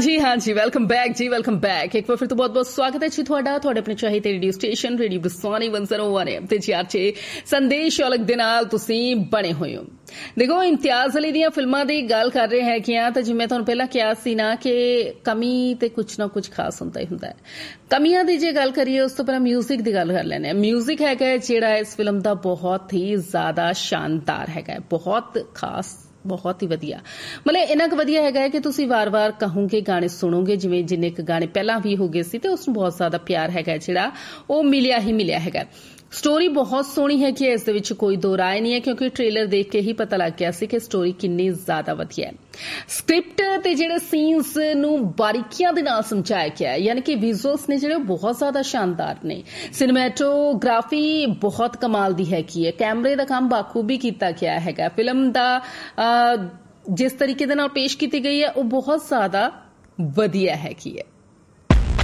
जी welcome back एक बार फिर तो बहुत बहुत स्वागत है जी ਤੁਹਾਡਾ ਤੁਹਾਡੇ ਆਪਣੇ ਚਾਹੀਦੇ ਰੇਡੀਓ ਸਟੇਸ਼ਨ ਰੇਡੀਓ ਬਰਸਾਨੀ 101 ਤੇ ਜੀ ਅੱਜ ਸੰਦੇਸ਼ ਔਲਖ ਦੇ ਨਾਲ ਤੁਸੀਂ ਬਣੇ ਹੋਏ ਹੋ। ਦੇਖੋ ਇਮਤਿਆਜ਼ ਅਲੀ ਦੀਆਂ ਫਿਲਮਾਂ ਦੀ ਗੱਲ ਕਰ ਰਹੇ ਹੈ ਕਿ ਤਾਂ ਜਿਵੇਂ ਤੁਹਾਨੂੰ ਪਹਿਲਾਂ ਕਿਹਾ ਸੀ ਨਾ ਕਿ ਕਮੀ ਤੇ ਕੁਛ ਨਾ ਕੁਛ ਖਾਸ ਹੁੰਦਾ ਹੀ ਹੁੰਦਾ ਹੈ। ਕਮੀਆਂ ਦੀ ਜੇ ਗੱਲ ਕਰੀਏ ਉਸ ਤੋਂ ਪਹਿਲਾਂ ਮਿਊਜ਼ਿਕ ਦੀ ਗੱਲ ਕਰ ਲੈਣੇ ਆ। ਮਿਊਜ਼ਿਕ ਹੈਗਾ ਜਿਹੜਾ ਇਸ ਫਿਲਮ ਦਾ ਬਹੁਤ ਹੀ ਜ਼ਿਆਦਾ ਸ਼ਾਨਦਾਰ ਹੈਗਾ, ਬਹੁਤ ਖਾਸ, बहुत ही वधिया, मतलब इन्ना क वधिया हैगा कि तुसी वार-वार कहोगे गाने सुनोगे, जिवें जिन्ने क गाने पहला भी हो गए सी ते उसनूं बहुत ज्यादा प्यार हैगा जिहड़ा वो मिलिया ही मिलिया हैगा। स्टोरी बहुत सोहनी है कि इस दे विच कोई दो राय नहीं है, क्योंकि ट्रेलर देख के ही पता लग गया सी कि स्टोरी कितनी ज्यादा वधिया है। स्क्रिप्ट ते जिहड़े सीन्स नूं बारीकियां दे नाल समझाया गया है, यानी कि विजुअल्स ने जिहड़े बहुत ज्यादा शानदार ने। सिनेमैटोग्राफी बहुत कमाल दी हैगी है, कैमरे दा काम बाखूबी कीता गया हैगा। फिल्म दा जिस तरीके दे नाल पेश की गई है वो बहुत ज्यादा वधिया हैगी है।